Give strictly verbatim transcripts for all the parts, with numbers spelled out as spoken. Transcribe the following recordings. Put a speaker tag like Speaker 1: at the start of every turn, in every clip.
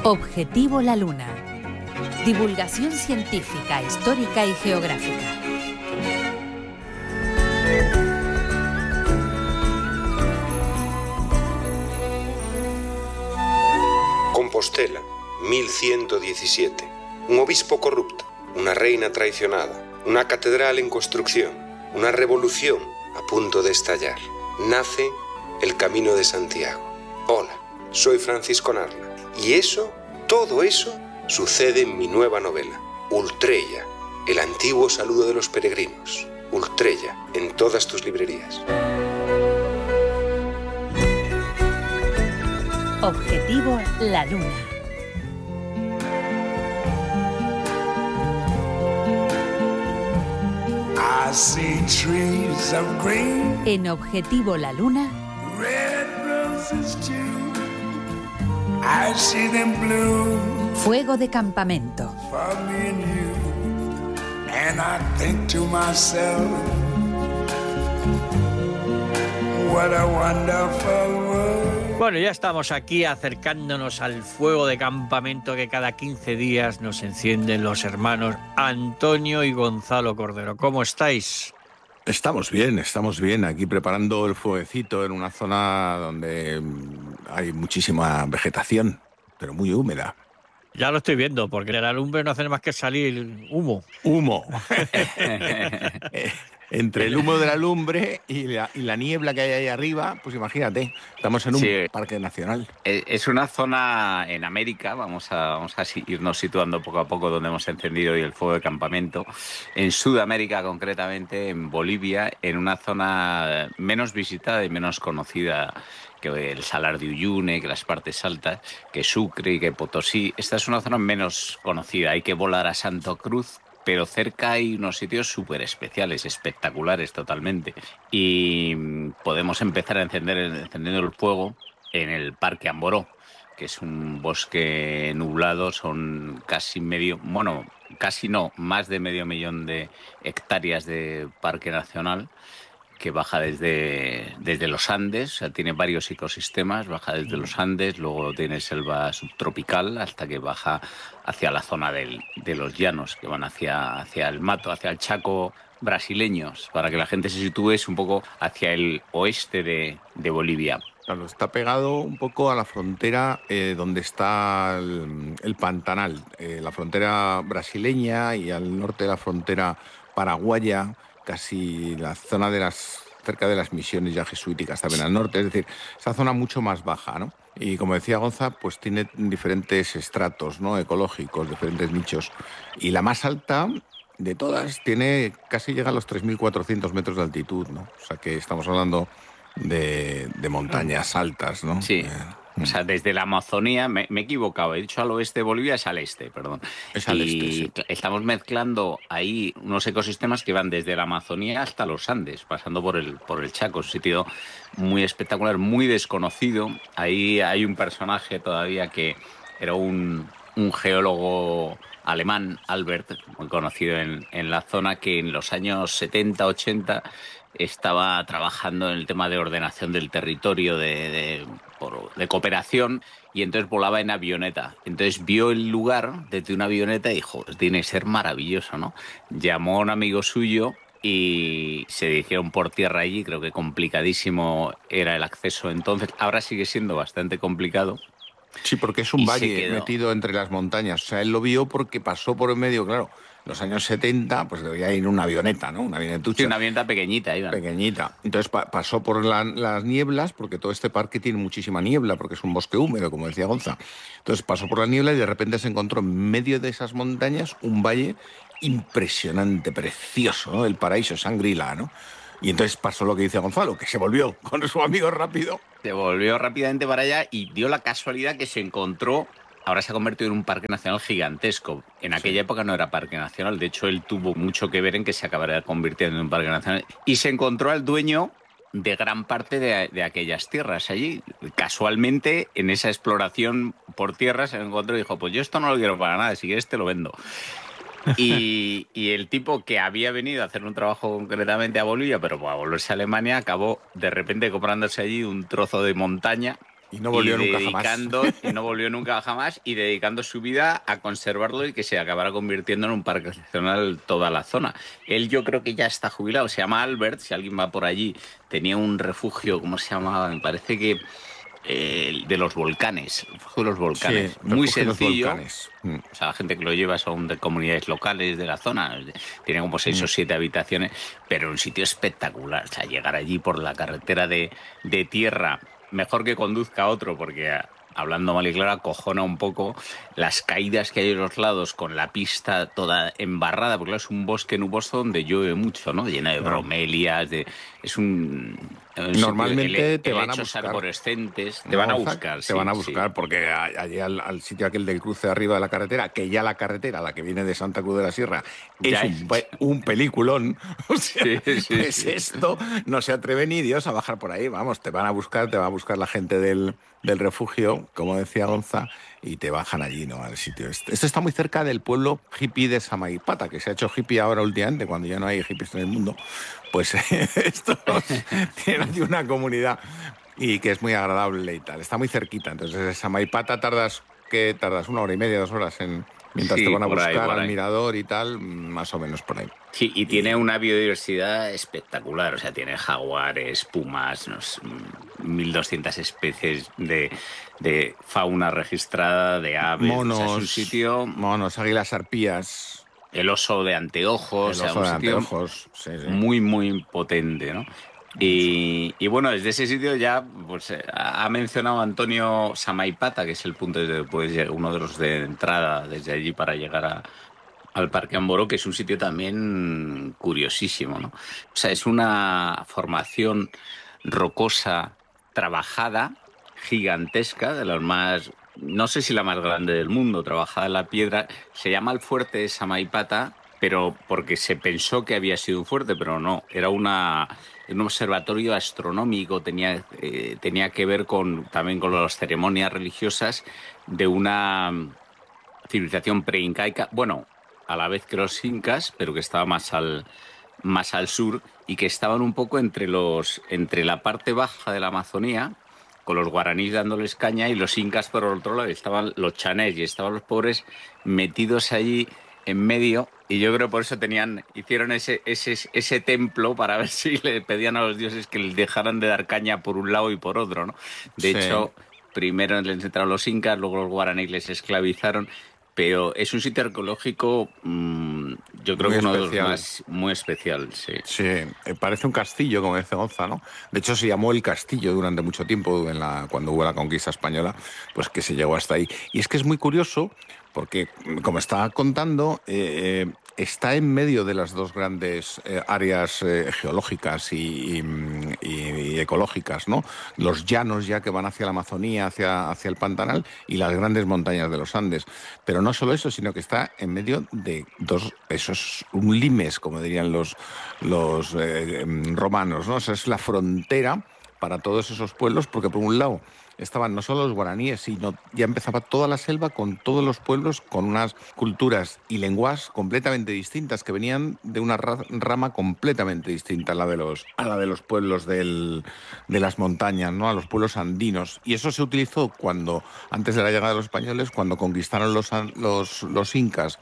Speaker 1: Objetivo La Luna. Divulgación científica, histórica y geográfica.
Speaker 2: Compostela, mil ciento diecisiete. Un obispo corrupto, una reina traicionada, una catedral en construcción, una revolución a punto de estallar. Nace el Camino de Santiago. Hola, soy Francisco Narla. Y eso, todo eso, sucede en mi nueva novela, Ultrella, el antiguo saludo de los peregrinos. Ultrella, en todas tus librerías.
Speaker 1: Objetivo La Luna.
Speaker 3: I see trees of green,
Speaker 1: En Objetivo La Luna,
Speaker 3: red roses too. I see them bloom
Speaker 1: fuego de campamento.
Speaker 3: for me and you. And I think to myself, what a wonderful world.
Speaker 4: Bueno, ya estamos aquí acercándonos al fuego de campamento que cada quince días nos encienden los hermanos Antonio y Gonzalo Cordero. ¿Cómo estáis?
Speaker 5: Estamos bien, estamos bien, aquí preparando el fueguecito en una zona donde mm, hay muchísima vegetación, pero muy húmeda.
Speaker 4: Ya lo estoy viendo, porque en la lumbre no hace más que salir humo.
Speaker 5: Humo. Eh, Entre el humo de la lumbre y la, y la niebla que hay ahí arriba, pues imagínate, estamos en un
Speaker 6: Sí.
Speaker 5: parque nacional.
Speaker 6: Eh, Es una zona en América, vamos a, vamos a si- irnos situando poco a poco donde hemos encendido hoy el fuego de campamento. En Sudamérica, concretamente, en Bolivia, en una zona menos visitada y menos conocida que el Salar de Uyuni, que las partes altas, que Sucre y que Potosí. Esta es una zona menos conocida, hay que volar a Santo Cruz, pero cerca hay unos sitios súper especiales, espectaculares totalmente. Y mm, podemos empezar a encender encendiendo el fuego en el Parque Amboró, que es un bosque nublado, son casi medio, bueno, casi no, más de medio millón de hectáreas de parque nacional, que baja desde, desde los Andes, o sea, tiene varios ecosistemas, baja desde los Andes, luego tiene selva subtropical hasta que baja hacia la zona del, de los llanos, que van hacia, hacia el Mato, hacia el Chaco brasileños, para que la gente se sitúe, es un poco hacia el oeste de, de Bolivia.
Speaker 5: Claro, está pegado un poco a la frontera eh, donde está el, el Pantanal, eh, la frontera brasileña, y al norte la frontera paraguaya, casi la zona de las cerca de las misiones ya jesuíticas también al norte, es decir, esa zona mucho más baja, ¿no? Y como decía Gonza, pues tiene diferentes estratos, ¿no?, ecológicos, diferentes nichos. Y la más alta de todas tiene, casi llega a los tres mil cuatrocientos metros de altitud, ¿no? O sea que estamos hablando de, de montañas altas, ¿no?
Speaker 6: Sí.
Speaker 5: Eh,
Speaker 6: O sea, desde la Amazonía, me, me he equivocado, he dicho al oeste de Bolivia, es al este, perdón.
Speaker 5: Es al
Speaker 6: y
Speaker 5: este, sí.
Speaker 6: cl- estamos mezclando ahí unos ecosistemas que van desde la Amazonía hasta los Andes, pasando por el, por el Chaco, un sitio muy espectacular, muy desconocido. Ahí hay un personaje todavía que era un, un geólogo alemán, Albert, muy conocido en, en la zona, que en los años setenta, ochenta estaba trabajando en el tema de ordenación del territorio, de, de, por- de cooperación, y entonces volaba en avioneta. Entonces vio el lugar desde una avioneta y dijo, tiene que ser maravilloso, ¿no? Llamó a un amigo suyo y se dirigieron por tierra allí, creo que complicadísimo era el acceso entonces, ahora sigue siendo bastante complicado.
Speaker 5: Sí, porque es un
Speaker 6: Y se
Speaker 5: valle
Speaker 6: quedó.
Speaker 5: metido entre las montañas. O sea, él lo vio porque pasó por en medio, claro, en los años setenta, pues debía ir una avioneta, ¿no? Una avionetucha.
Speaker 6: Sí, una avioneta pequeñita, iba.
Speaker 5: Pequeñita. Entonces pa- pasó por la- las nieblas, porque todo este parque tiene muchísima niebla, porque es un bosque húmedo, como decía Gonza. Entonces pasó por la niebla y de repente se encontró en medio de esas montañas un valle impresionante, precioso, ¿no? El paraíso, Shangri-La, ¿no? Y entonces pasó lo que dice Gonzalo, que se volvió con su amigo rápido.
Speaker 6: Se volvió rápidamente para allá y dio la casualidad que se encontró. Ahora se ha convertido en un parque nacional gigantesco. En aquella época no era parque nacional. De hecho, él tuvo mucho que ver en que se acabara convirtiendo en un parque nacional. Y se encontró al dueño de gran parte de, de aquellas tierras allí. Casualmente, en esa exploración por tierra, se encontró y dijo, pues yo esto no lo quiero para nada, si quieres te lo vendo. Y, y el tipo que había venido a hacer un trabajo concretamente a Bolivia, pero para volverse a Alemania, acabó de repente comprándose allí un trozo de montaña
Speaker 5: Y no volvió
Speaker 6: y
Speaker 5: nunca
Speaker 6: dedicando,
Speaker 5: jamás.
Speaker 6: Y no volvió nunca jamás y dedicando su vida a conservarlo y que se acabará convirtiendo en un parque nacional toda la zona. Él yo creo que ya está jubilado, se llama Albert, si alguien va por allí, tenía un refugio, ¿cómo se llamaba? Me parece que eh, de los volcanes, el refugio de los volcanes.
Speaker 5: Sí,
Speaker 6: Muy
Speaker 5: refugio de los
Speaker 6: sencillo.
Speaker 5: volcanes. Mm.
Speaker 6: O sea, la gente que lo lleva son de comunidades locales de la zona, tiene como seis
Speaker 5: Mm.
Speaker 6: o siete habitaciones, pero un sitio espectacular. O sea, llegar allí por la carretera de, de tierra, mejor que conduzca otro, porque hablando mal y claro, acojona un poco las caídas que hay en los lados con la pista toda embarrada, porque claro, es un bosque nuboso donde llueve mucho, ¿no? Lleno de
Speaker 5: Claro.
Speaker 6: bromelias, de es un... un
Speaker 5: Normalmente
Speaker 6: sitio-
Speaker 5: te van a
Speaker 6: helechos
Speaker 5: buscar.
Speaker 6: arborescentes, te
Speaker 5: No,
Speaker 6: van a
Speaker 5: Gonza,
Speaker 6: buscar,
Speaker 5: Te
Speaker 6: sí,
Speaker 5: van a
Speaker 6: sí.
Speaker 5: buscar porque a- allí al, al sitio aquel del cruce arriba de la carretera, que ya la carretera, la que viene de Santa Cruz de la Sierra, es
Speaker 6: Ya
Speaker 5: un, pe- un peliculón. O sea,
Speaker 6: Sí, sí,
Speaker 5: pues
Speaker 6: sí.
Speaker 5: esto no se atreve ni Dios a bajar por ahí. Vamos, te van a buscar, te va a buscar la gente del, del refugio, como decía Gonza, y te bajan allí, ¿no? Al sitio este. Esto está muy cerca del pueblo hippie de Samaipata, que se ha hecho hippie ahora últimamente, cuando ya no hay hippies en el mundo. Pues estos tienen aquí una comunidad y que es muy agradable y tal. Está muy cerquita. Entonces, en Samaipata tardas, ¿qué? Tardas una hora y media, dos horas en mientras
Speaker 6: Sí,
Speaker 5: te van a
Speaker 6: por ahí,
Speaker 5: buscar
Speaker 6: por
Speaker 5: al
Speaker 6: ahí.
Speaker 5: mirador y tal, más o menos por ahí.
Speaker 6: Sí, y tiene una biodiversidad espectacular, o sea, tiene jaguares, pumas, unos mil doscientas especies de, de fauna registrada, de aves,
Speaker 5: Monos,
Speaker 6: o sea, es un sitio,
Speaker 5: monos, águilas arpías,
Speaker 6: el oso de anteojos,
Speaker 5: el
Speaker 6: o sea,
Speaker 5: oso
Speaker 6: un
Speaker 5: de
Speaker 6: sitio
Speaker 5: anteojos. Sí, sí.
Speaker 6: muy, muy potente, ¿no?
Speaker 5: Mucho.
Speaker 6: Y, y bueno, desde ese sitio ya pues, eh, ha mencionado Antonio Samaipata, que es el punto desde puedes llegar- uno de los de entrada desde allí para llegar a, al Parque Amboró, que es un sitio también curiosísimo, ¿no? O sea, es una formación rocosa trabajada, gigantesca, de las más, no sé si la más grande del mundo, trabajada en la piedra. Se llama el fuerte de Samaipata, pero porque se pensó que había sido un fuerte, pero no, era una, un observatorio astronómico, tenía, eh, tenía que ver con, también con las ceremonias religiosas de una civilización preincaica, bueno, a la vez que los incas, pero que estaba más al, más al sur y que estaban un poco entre, los, entre la parte baja de la Amazonía, con los guaraníes dándoles caña y los incas por otro lado, estaban los chanés y estaban los pobres metidos allí en medio, y yo creo por eso tenían, hicieron ese, ese, ese templo para ver si le pedían a los dioses que les dejaran de dar caña por un lado y por otro, ¿no? De
Speaker 5: Sí.
Speaker 6: hecho, primero les entraron los incas, luego los guaraníes les esclavizaron, pero es un sitio arqueológico, mmm, yo creo
Speaker 5: Muy
Speaker 6: que uno
Speaker 5: especial.
Speaker 6: de los más, muy especial, sí.
Speaker 5: Sí, eh, parece un castillo, como dice Gonza, ¿no? De hecho, se llamó el castillo durante mucho tiempo, en la, cuando hubo la conquista española, pues que se llegó hasta ahí. Y es que es muy curioso, porque, como estaba contando, eh, eh, está en medio de las dos grandes eh, áreas eh, geológicas y, y, y- y ecológicas, ¿no? Los llanos ya que van hacia la Amazonía, hacia, hacia el Pantanal, y las grandes montañas de los Andes. Pero no solo eso, sino que está en medio de dos, esos un limes, como dirían los, los eh, romanos, ¿no? O sea, es la frontera para todos esos pueblos, porque por un lado estaban no solo los guaraníes, sino ya empezaba toda la selva con todos los pueblos, con unas culturas y lenguas completamente distintas, que venían de una ra- rama completamente distinta a la de los, a la de los pueblos del, de las montañas, ¿no? A los pueblos andinos. Y eso se utilizó cuando, antes de la llegada de los españoles, cuando conquistaron los, an- los, los incas,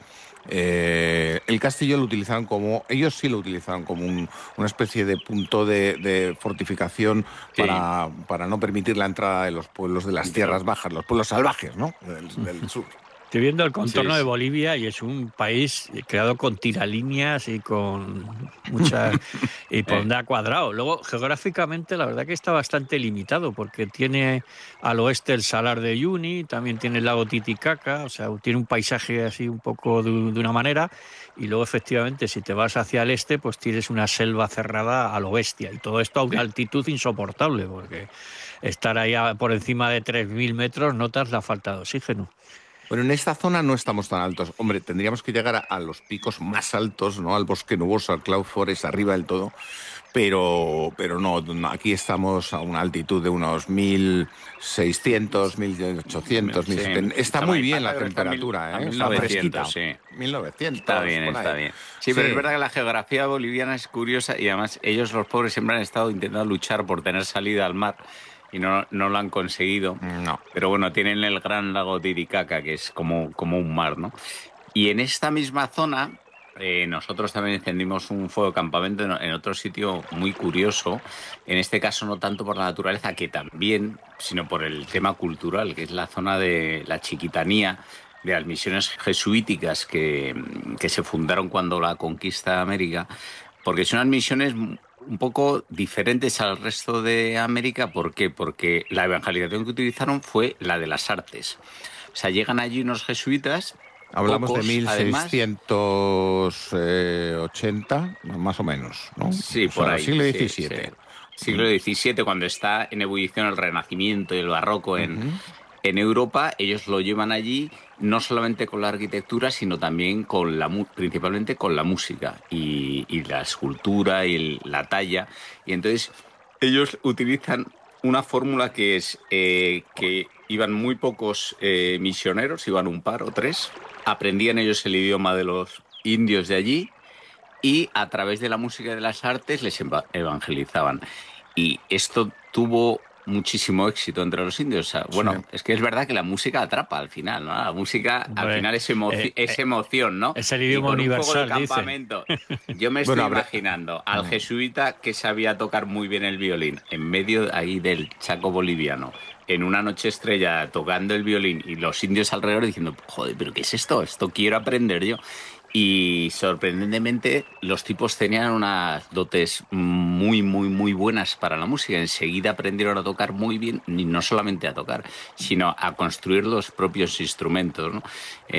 Speaker 5: eh, el castillo lo utilizaron como, ellos sí lo utilizaron como un- una especie de punto de, de fortificación
Speaker 6: Sí.
Speaker 5: para, para no permitir la entrada de los pueblos de las tierras bajas, los pueblos salvajes, ¿no? Del, del sur.
Speaker 4: Estoy viendo el contorno
Speaker 6: Sí,
Speaker 4: de
Speaker 6: sí.
Speaker 4: Bolivia y es un país creado con tiralíneas y con muchas y por
Speaker 6: Eh.
Speaker 4: donde ha cuadrado. Luego, geográficamente, la verdad que está bastante limitado porque tiene al oeste el Salar de Uyuni, también tiene el lago Titicaca, o sea, tiene un paisaje así un poco de, de una manera, y luego, efectivamente, si te vas hacia el este, pues tienes una selva cerrada a lo bestia, y todo esto a una altitud insoportable, porque estar ahí a- por encima de tres mil metros notas la falta de oxígeno.
Speaker 5: Bueno, en esta zona no estamos tan altos. Hombre, tendríamos que llegar a, a los picos más altos, ¿no? Al bosque nuboso, al Cloud Forest, arriba del todo. Pero, pero no, no, aquí estamos a una altitud de unos mil seiscientos, mil ochocientos, mil setecientos. Está muy bien la
Speaker 6: Samaipata creo que está
Speaker 5: temperatura,
Speaker 6: a
Speaker 5: ¿eh?
Speaker 6: mil-
Speaker 5: Está
Speaker 6: a
Speaker 5: fresquita.
Speaker 6: mil novecientos, sí.
Speaker 5: mil novecientos.
Speaker 6: Está bien,
Speaker 5: por
Speaker 6: está
Speaker 5: ahí.
Speaker 6: bien. Sí, pero es verdad que la geografía boliviana es curiosa y además ellos, los pobres, siempre han estado intentando luchar por tener salida al mar y no, no lo han conseguido.
Speaker 5: No.
Speaker 6: Pero bueno, tienen el gran lago Titicaca, que es como, como un mar, ¿no? Y en esta misma zona, eh, nosotros también encendimos un fuego de campamento en, en otro sitio muy curioso, en este caso no tanto por la naturaleza, que también, sino por el tema cultural, que es la zona de la Chiquitanía, de las misiones jesuíticas que, que se fundaron cuando la conquista de América, porque son unas misiones un poco diferentes al resto de América. ¿Por qué? Porque la evangelización que utilizaron fue la de las artes. O sea, llegan allí unos jesuitas.
Speaker 5: Hablamos
Speaker 6: pocos,
Speaker 5: de mil seiscientos ochenta,
Speaker 6: además,
Speaker 5: más o menos, ¿no?
Speaker 6: Sí,
Speaker 5: o sea,
Speaker 6: por ahí.
Speaker 5: siglo
Speaker 6: Sí,
Speaker 5: diecisiete.
Speaker 6: sí. Siglo diecisiete, cuando está en ebullición el Renacimiento y el Barroco en,
Speaker 5: Uh-huh.
Speaker 6: en Europa, ellos lo llevan allí no solamente con la arquitectura, sino también con la principalmente con la música y, y la escultura y el, la talla. Y entonces ellos utilizan una fórmula que es eh, que iban muy pocos eh, misioneros, iban un par o tres, aprendían ellos el idioma de los indios de allí y a través de la música y de las artes les evangelizaban. Y esto tuvo muchísimo éxito entre los indios. O sea, bueno, sí. Es que es verdad que la música atrapa al final, ¿no? La música, Hombre, al final, es, emo eh, es emoción, ¿no?
Speaker 4: Es el idioma universal,
Speaker 6: un fuego de campamento. Yo me estoy bueno, imaginando habrá... al jesuita que sabía tocar muy bien el violín en medio ahí del Chaco boliviano, en una noche estrella tocando el violín y los indios alrededor diciendo, joder, ¿pero qué es esto? Esto quiero aprender yo. Y sorprendentemente los tipos tenían unas dotes muy, muy, muy buenas para la música. Enseguida aprendieron a tocar muy bien, y no solamente a tocar, sino a construir los propios instrumentos, ¿no?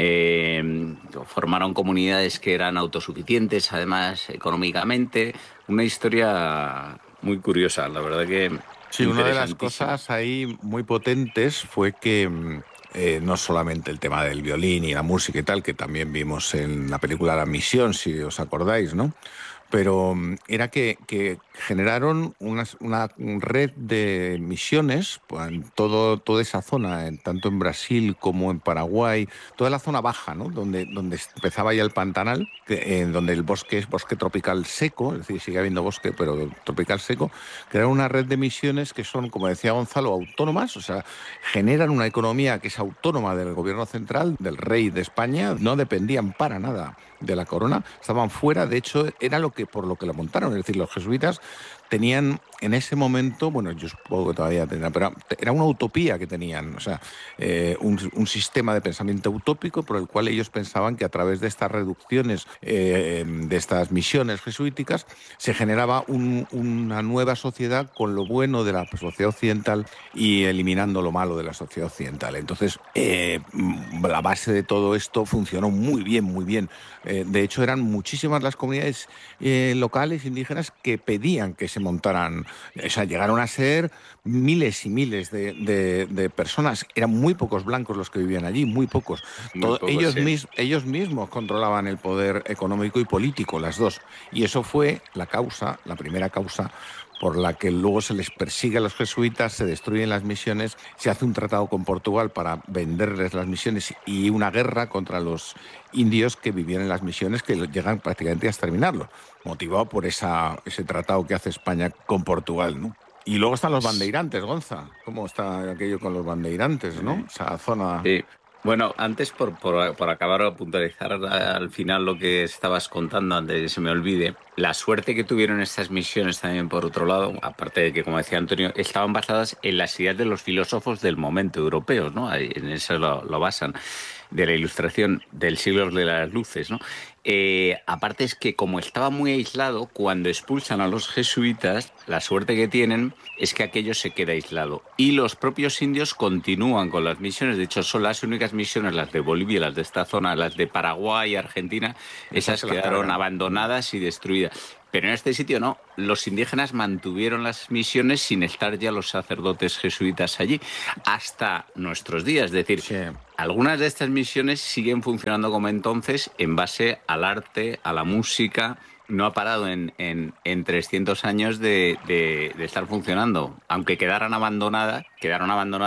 Speaker 6: Eh, formaron comunidades que eran autosuficientes, además, económicamente. Una historia muy curiosa, la verdad que...
Speaker 5: Sí, una de las cosas ahí muy potentes fue que... Eh, no solamente el tema del violín y la música y tal, que también vimos en la película La Misión, si os acordáis, ¿no? Pero era que, que generaron una, una red de misiones en todo, toda esa zona, en, tanto en Brasil como en Paraguay, toda la zona baja, ¿no? Donde, donde empezaba ya el Pantanal, que, en donde el bosque es bosque tropical seco, es decir, sigue habiendo bosque, pero tropical seco, que era una red de misiones que son, como decía Gonzalo, autónomas, o sea, generan una economía que es autónoma del gobierno central, del rey de España, no dependían para nada de la corona, estaban fuera, de hecho, era lo que por lo que la montaron, es decir, los jesuitas tenían en ese momento, bueno, yo supongo que todavía tendrán, pero era una utopía que tenían, o sea, eh, un, un sistema de pensamiento utópico por el cual ellos pensaban que a través de estas reducciones, eh, de estas misiones jesuíticas, se generaba un, una nueva sociedad con lo bueno de la sociedad occidental y eliminando lo malo de la sociedad occidental. Entonces, eh, la base de todo esto funcionó muy bien, muy bien. Eh, de hecho, eran muchísimas las comunidades eh, locales indígenas que pedían que se montaran, o sea, llegaron a ser miles y miles de, de, de personas. Eran muy pocos blancos los que vivían allí, muy pocos. Muy Todo, pocos ellos, sí. mis, ellos mismos controlaban el poder económico y político, las dos. Y eso fue la causa, la primera causa por la que luego se les persigue a los jesuitas, se destruyen las misiones, se hace un tratado con Portugal para venderles las misiones y una guerra contra los indios que vivían en las misiones, que llegan prácticamente a exterminarlo, motivado por esa, ese tratado que hace España con Portugal, ¿no? Y luego están los bandeirantes, Gonza. ¿Cómo está aquello con los bandeirantes, no? Esa zona...
Speaker 6: Sí. Bueno, antes, por, por, por acabar de puntualizar al final lo que estabas contando, antes de que se me olvide, la suerte que tuvieron estas misiones también, por otro lado, aparte de que, como decía Antonio, estaban basadas en las ideas de los filósofos del momento europeos, ¿no? En eso lo, lo basan, de la Ilustración del siglo de las luces, ¿no? Eh, aparte es que, como estaba muy aislado, cuando expulsan a los jesuitas, la suerte que tienen es que aquello se queda aislado. Y los propios indios continúan con las misiones. De hecho, son las únicas misiones, las de Bolivia, las de esta zona, las de Paraguay y Argentina, esas quedaron abandonadas y destruidas. Pero en este sitio no, los indígenas mantuvieron las misiones sin estar ya los sacerdotes jesuitas allí, hasta nuestros días. Es decir, sí. Algunas de estas misiones siguen funcionando como entonces en base al arte, a la música. No ha parado en, en, en trescientos años de, de, de estar funcionando. Aunque quedaran abandonadas, quedaron abandonadas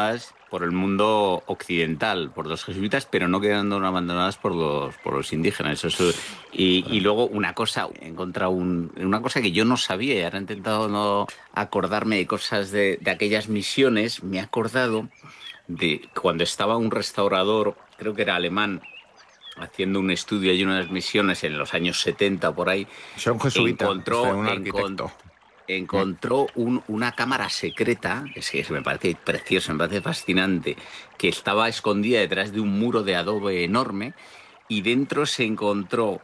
Speaker 6: por el mundo occidental, por los jesuitas, pero no quedando abandonadas por los, por los indígenas. Eso, y, y luego una cosa, he encontrado un, una cosa que yo no sabía, y ahora he intentado no acordarme de cosas de, de aquellas misiones. Me he acordado de cuando estaba un restaurador, creo que era alemán, haciendo un estudio y unas misiones en los años setenta por ahí.
Speaker 5: Son jesuitas,
Speaker 6: encontró,
Speaker 5: un
Speaker 6: encont-
Speaker 5: arquitecto.
Speaker 6: encontró un, una cámara secreta, que sí, que me parece preciosa, me parece fascinante, que estaba escondida detrás de un muro de adobe enorme, y dentro se encontró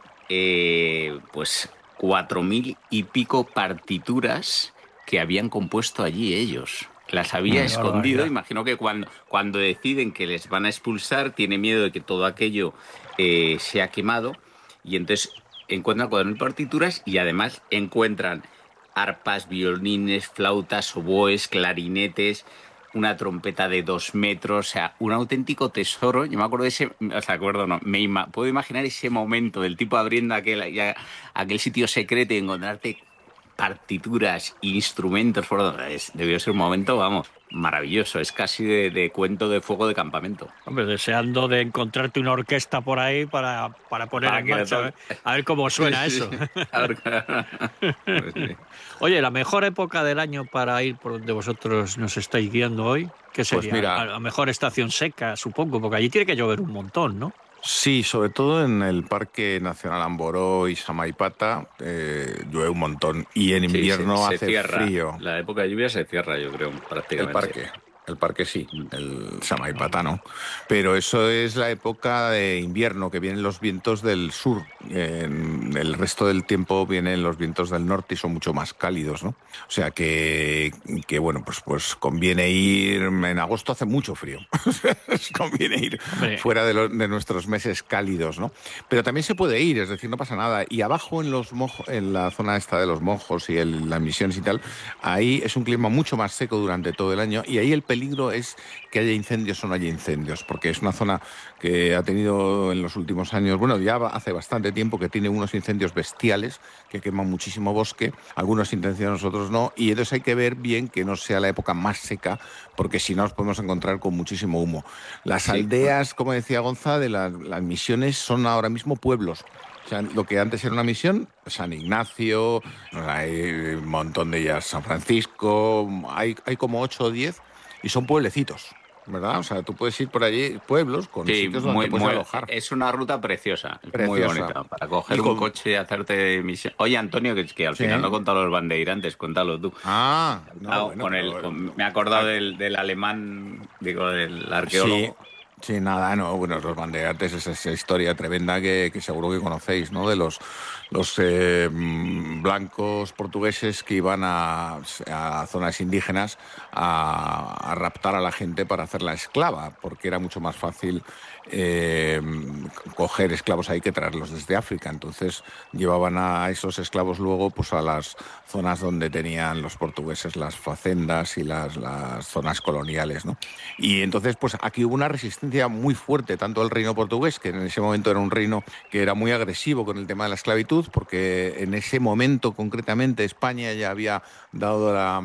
Speaker 6: eh, pues cuatro mil y pico partituras que habían compuesto allí ellos. Las había
Speaker 4: Qué
Speaker 6: escondido.
Speaker 4: barbaridad.
Speaker 6: Imagino que cuando, cuando deciden que les van a expulsar, tiene miedo de que todo aquello eh, sea quemado, y entonces encuentran cuatro mil partituras, y además encuentran arpas, violines, flautas, oboes, clarinetes, una trompeta de dos metros, o sea, un auténtico tesoro. Yo me acuerdo de ese, o sea, acuerdo, no, me ima- puedo imaginar ese momento del tipo abriendo aquel, ya, aquel sitio secreto y encontrarte partituras, instrumentos, por donde es, debió ser un momento, vamos, maravilloso. Es casi de, de cuento de fuego de campamento.
Speaker 4: Hombre, deseando de encontrarte una orquesta por ahí para, para poner
Speaker 6: Para
Speaker 4: en
Speaker 6: que le
Speaker 4: marcha, a ver,
Speaker 6: toque.
Speaker 4: a ver cómo suena
Speaker 6: Sí,
Speaker 4: eso.
Speaker 6: sí. A ver, pues sí.
Speaker 4: Oye, la mejor época del año para ir por donde vosotros nos estáis guiando hoy, ¿qué sería?
Speaker 5: mira.
Speaker 4: A la mejor estación seca, supongo, porque allí tiene que llover un montón, ¿no?
Speaker 5: Sí, sobre todo en el Parque Nacional Amboró y Samaipata eh, llueve un montón, y en
Speaker 6: Sí, se-
Speaker 5: invierno
Speaker 6: se,
Speaker 5: hace
Speaker 6: cierra.
Speaker 5: frío.
Speaker 6: La época de lluvia se cierra, yo creo,
Speaker 5: El
Speaker 6: prácticamente.
Speaker 5: parque, el parque sí, el Samaipata no. Pero eso es la época de invierno, que vienen los vientos del sur. En el resto del tiempo vienen los vientos del norte y son mucho más cálidos, ¿no? O sea que, que bueno, pues, pues conviene ir. En agosto hace mucho frío. Conviene ir
Speaker 4: Hombre.
Speaker 5: fuera de, los- de nuestros meses cálidos, ¿no? Pero también se puede ir, es decir, no pasa nada. Y abajo en los mojos, en la zona esta de los mojos y el- las misiones y tal, ahí es un clima mucho más seco durante todo el año, y ahí el peligro es que haya incendios o no haya incendios, porque es una zona que ha tenido en los últimos años, bueno, ya va- hace bastante tiempo que tiene unos incendios bestiales que queman muchísimo bosque, algunos intencionados, otros no, y entonces hay que ver bien que no sea la época más seca, porque si no nos podemos encontrar con muchísimo humo. Las
Speaker 6: Sí.
Speaker 5: aldeas, como decía Gonza, de las, las misiones son ahora mismo pueblos. O sea, lo que antes era una misión, San Ignacio, hay un montón de ellas, San Francisco, hay, hay como ocho o diez, y son pueblecitos, ¿verdad? O sea, tú puedes ir por allí, pueblos, con
Speaker 6: Sí,
Speaker 5: sitios donde
Speaker 6: muy,
Speaker 5: te puedes
Speaker 6: muy-
Speaker 5: alojar.
Speaker 6: es una ruta preciosa, es muy
Speaker 5: Preciosa.
Speaker 6: bonita, para coger
Speaker 5: Y
Speaker 6: un
Speaker 5: con-
Speaker 6: coche y hacerte misión. Oye, Antonio, que, que al
Speaker 5: Sí.
Speaker 6: final no he contado los bandeirantes, cuéntalo tú.
Speaker 5: Ah, no,
Speaker 6: Ah,
Speaker 5: bueno,
Speaker 6: con
Speaker 5: pero-
Speaker 6: el, con- me he acordado del, del alemán, digo, del
Speaker 5: Sí,
Speaker 6: arqueólogo.
Speaker 5: sí, nada, no, bueno, los bandeirantes es esa historia tremenda que, que seguro que conocéis, ¿no? De los, los eh, mm, blancos portugueses que iban a, a zonas indígenas a, a raptar a la gente para hacerla esclava, porque era mucho más fácil eh, coger esclavos ahí que traerlos desde África. Entonces llevaban a esos esclavos luego pues a las zonas donde tenían los portugueses las facendas y las, las zonas coloniales, ¿no? Y entonces pues aquí hubo una resistencia muy fuerte, tanto del reino portugués, que en ese momento era un reino que era muy agresivo con el tema de la esclavitud, porque en ese momento concretamente España ya había dado la,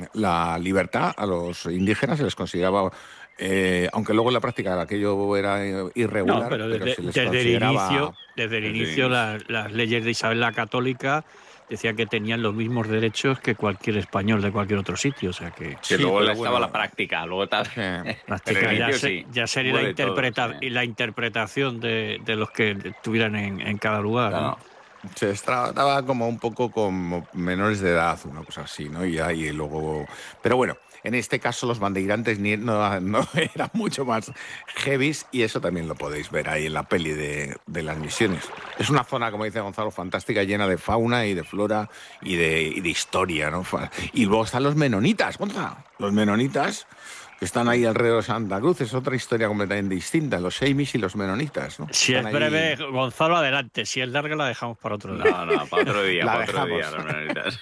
Speaker 5: la libertad a los indígenas, se les consideraba, eh, aunque luego en la práctica aquello era eh, irregular,
Speaker 4: No, pero desde,
Speaker 5: se les
Speaker 4: desde el
Speaker 5: consideraba...
Speaker 4: inicio, desde el
Speaker 6: Desde el
Speaker 4: inicio
Speaker 6: inicio.
Speaker 4: las, las leyes de Isabel la Católica decían que tenían los mismos derechos que cualquier español de cualquier otro sitio, o sea que
Speaker 6: Que
Speaker 5: Sí,
Speaker 6: luego
Speaker 5: pero
Speaker 6: estaba
Speaker 5: bueno.
Speaker 6: la práctica, luego tal.
Speaker 5: Eh,
Speaker 4: práctica
Speaker 6: Pero el
Speaker 4: ya,
Speaker 6: inicio
Speaker 4: se-
Speaker 6: sí,
Speaker 4: ya sería
Speaker 6: hubo
Speaker 4: la,
Speaker 6: de todo,
Speaker 4: interpreta-
Speaker 6: sí.
Speaker 4: y la interpretación de, de los que estuvieran en, en cada lugar,
Speaker 6: Claro.
Speaker 4: ¿no?
Speaker 5: Se trataba como un poco como menores de edad, una cosa así, ¿no? Y ahí luego... Pero bueno, en este caso los bandeirantes ni- no, no eran mucho más heavies, y eso también lo podéis ver ahí en la peli de, de las misiones. Es una zona, como dice Gonzalo, fantástica, llena de fauna y de flora y de, y de historia, ¿no? Fa- Y luego están los menonitas, Gonzalo. Los menonitas que están ahí alrededor de Santa Cruz, es otra historia completamente distinta, los Amish y los menonitas, ¿no?
Speaker 4: Si
Speaker 5: Están
Speaker 4: es
Speaker 5: ahí-
Speaker 4: breve, Gonzalo, adelante. Si es larga, la dejamos para otro día.
Speaker 6: No, no, para otro día,
Speaker 5: La
Speaker 6: para otro día,
Speaker 5: dejamos.
Speaker 6: los menonitas.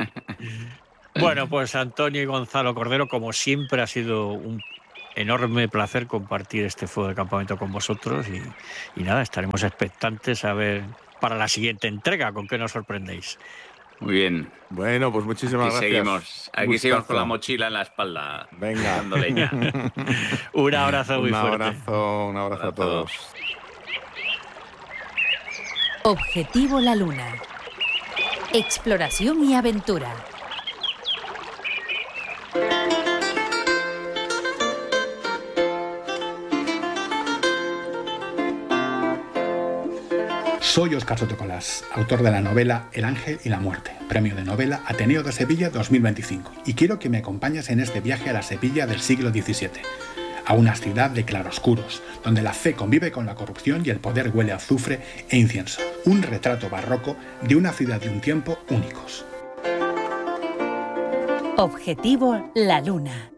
Speaker 4: Bueno, pues Antonio y Gonzalo Cordero, como siempre, ha sido un enorme placer compartir este fuego de campamento con vosotros, y, y nada, estaremos expectantes a ver para la siguiente entrega con qué nos sorprendéis.
Speaker 6: Muy bien.
Speaker 5: Bueno, pues muchísimas
Speaker 6: aquí
Speaker 5: gracias.
Speaker 6: Seguimos, aquí
Speaker 5: Gustazo.
Speaker 6: seguimos con la mochila en la espalda.
Speaker 5: Venga.
Speaker 6: Dando leña.
Speaker 4: Un abrazo muy
Speaker 5: un
Speaker 4: fuerte.
Speaker 5: Abrazo, un abrazo, un abrazo a todos.
Speaker 1: Objetivo La Luna. Exploración y aventura.
Speaker 7: Soy Óscar Soto Colás, autor de la novela El Ángel y la Muerte, premio de novela Ateneo de Sevilla dos mil veinticinco, y quiero que me acompañes en este viaje a la Sevilla del siglo diecisiete, a una ciudad de claroscuros, donde la fe convive con la corrupción y el poder huele a azufre e incienso, un retrato barroco de una ciudad y un tiempo únicos.
Speaker 1: Objetivo La Luna.